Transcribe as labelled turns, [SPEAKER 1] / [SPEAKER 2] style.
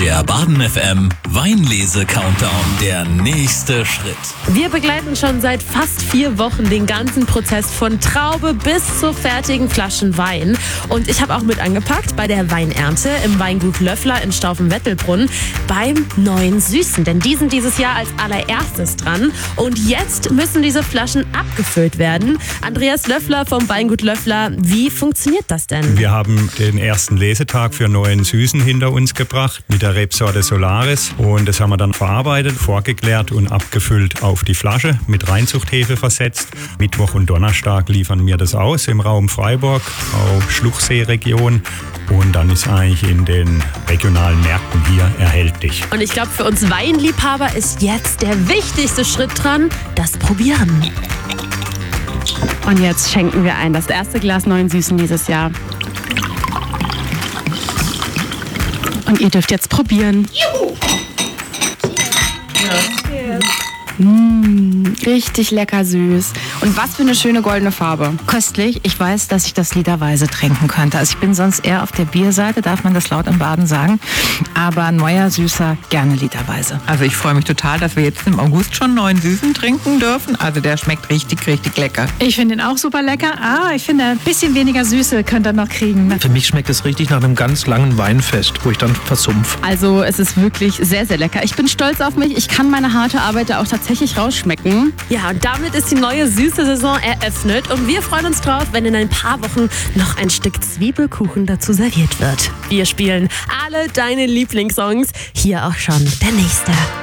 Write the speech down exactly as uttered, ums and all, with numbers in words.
[SPEAKER 1] Der Baden F M Weinlese-Countdown. Der nächste Schritt.
[SPEAKER 2] Wir begleiten schon seit fast vier Wochen den ganzen Prozess von Traube bis zur fertigen Flaschen Wein. Und ich habe auch mit angepackt bei der Weinernte im Weingut Löffler in Staufen-Wettelbrunn beim neuen Süßen. Denn die sind dieses Jahr als allererstes dran. Und jetzt müssen diese Flaschen abgefüllt werden. Andreas Löffler vom Weingut Löffler, wie funktioniert das denn?
[SPEAKER 3] Wir haben den ersten Lesetag für neuen Süßen hinter uns gebracht mit der Rebsorte Solaris. Und das haben wir dann verarbeitet, vorgeklärt und abgefüllt auf die Flasche, mit Reinzuchthefe versetzt. Mittwoch und Donnerstag liefern wir das aus im Raum Freiburg, auf Schluchsee-Region. Und dann ist eigentlich in den regionalen Märkten hier erhältlich.
[SPEAKER 2] Und ich glaube, für uns Weinliebhaber ist jetzt der wichtigste Schritt dran, das Probieren.
[SPEAKER 4] Und jetzt schenken wir ein das erste Glas neuen Süßen dieses Jahr. Und ihr dürft jetzt probieren. Juhu! Ja. Mmh, richtig lecker süß. Und was für eine schöne goldene Farbe.
[SPEAKER 5] Köstlich. Ich weiß, dass ich das literweise trinken könnte. Also ich bin sonst eher auf der Bierseite, darf man das laut im Baden sagen. Aber neuer Süßer gerne literweise.
[SPEAKER 6] Also ich freue mich total, dass wir jetzt im August schon neuen Süßen trinken dürfen. Also der schmeckt richtig, richtig lecker.
[SPEAKER 7] Ich finde ihn auch super lecker. Ah, ich finde, ein bisschen weniger Süße könnt ihr noch kriegen.
[SPEAKER 8] Für mich schmeckt es richtig nach einem ganz langen Weinfest, wo ich dann versumpf.
[SPEAKER 4] Also es ist wirklich sehr, sehr lecker. Ich bin stolz auf mich. Ich kann meine harte Arbeit da auch tatsächlich rausschmecken.
[SPEAKER 2] Ja, und damit ist die neue süße Saison eröffnet. Und wir freuen uns drauf, wenn in ein paar Wochen noch ein Stück Zwiebelkuchen dazu serviert wird. Wir spielen alle deine Lieblingssongs. Hier auch schon der nächste.